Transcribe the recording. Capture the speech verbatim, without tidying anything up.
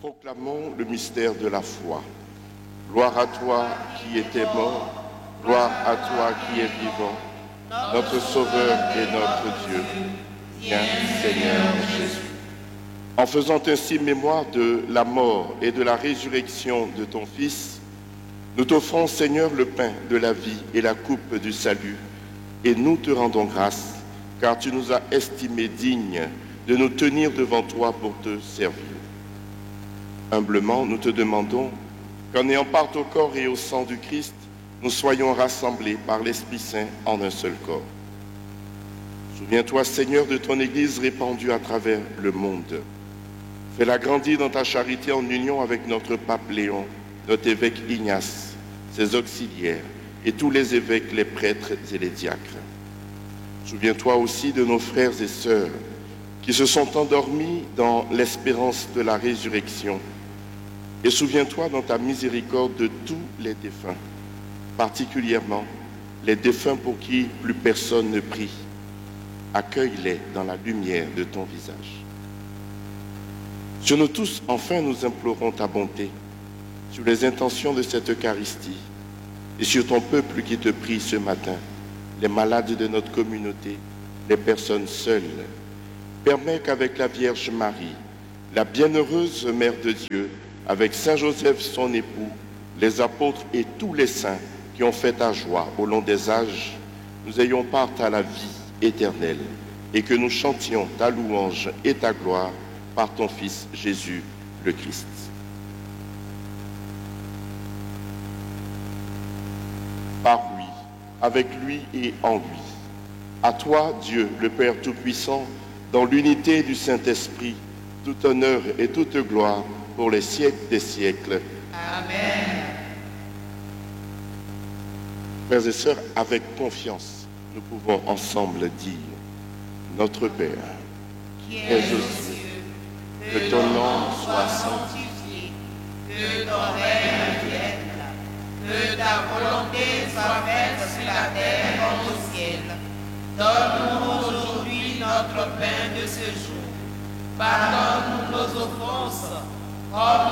Proclamons le mystère de la foi. Gloire à toi qui étais mort, gloire à toi qui es vivant, notre Sauveur et notre Dieu. Viens, Seigneur Jésus. En faisant ainsi mémoire de la mort et de la résurrection de ton Fils, nous t'offrons, Seigneur, le pain de la vie et la coupe du salut, et nous te rendons grâce, car tu nous as estimés dignes de nous tenir devant toi pour te servir. Humblement, nous te demandons qu'en ayant part au corps et au sang du Christ, nous soyons rassemblés par l'Esprit Saint en un seul corps. Souviens-toi, Seigneur, de ton Église répandue à travers le monde. Fais-la grandir dans ta charité en union avec notre pape Léon, notre évêque Ignace, ses auxiliaires et tous les évêques, les prêtres et les diacres. Souviens-toi aussi de nos frères et sœurs qui se sont endormis dans l'espérance de la résurrection. Et souviens-toi dans ta miséricorde de tous les défunts, particulièrement les défunts pour qui plus personne ne prie. Accueille-les dans la lumière de ton visage. Sur nous tous, enfin, nous implorons ta bonté, sur les intentions de cette Eucharistie et sur ton peuple qui te prie ce matin, les malades de notre communauté, les personnes seules. Permets qu'avec la Vierge Marie, la bienheureuse Mère de Dieu, avec Saint Joseph son époux, les apôtres et tous les saints qui ont fait ta joie au long des âges, nous ayons part à la vie éternelle et que nous chantions ta louange et ta gloire par ton Fils Jésus le Christ. Par lui, avec lui et en lui. À toi, Dieu, le Père Tout-Puissant, dans l'unité du Saint-Esprit, tout honneur et toute gloire pour les siècles des siècles. Amen. Frères et sœurs, avec confiance, nous pouvons ensemble dire: Notre Père, Qui es aux cieux, que ton nom soit sanctifié, que ton règne vienne, que ta volonté soit faite sur la terre comme au ciel. Donne-nous aujourd'hui notre pain de ce jour. Pardonne-nous nos offenses, comme